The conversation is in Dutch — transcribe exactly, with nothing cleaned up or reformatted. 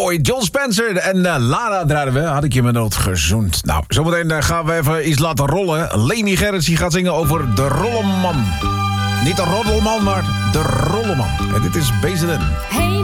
Mooi, John Spencer en uh, Lara draaiden we. Had ik je me nooit gezoend. Nou, zometeen uh, gaan we even iets laten rollen. Leni Gerrits die gaat zingen over de Rolleman. Niet de Roddelman, maar de Rolleman. En dit is B Z N. Hey,